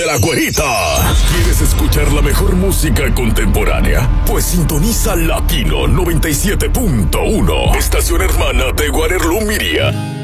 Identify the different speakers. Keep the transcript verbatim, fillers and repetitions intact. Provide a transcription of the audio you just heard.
Speaker 1: La güerita. ¿Quieres escuchar la mejor música contemporánea? Pues sintoniza Latino noventa y siete punto uno, estación hermana de Guarerlo Miria.